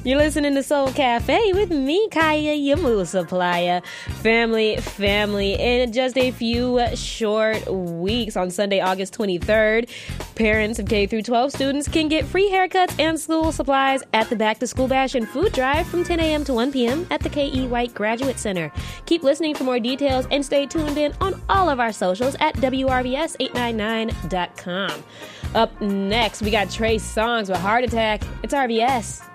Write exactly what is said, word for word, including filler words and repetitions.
You're listening to Soul Cafe with me, Kaya, your mood supplier. Family, family, in just a few short weeks, on Sunday, August twenty-third, parents of K through twelve students can get free haircuts and school supplies at the Back to School Bash and Food Drive from ten a.m. to one p.m. at the K E. White Graduate Center. Keep listening for more details and stay tuned in on all of our socials at W R V S eight ninety-nine dot com. Up next, we got Trey Songz with Heart Attack. It's R V S.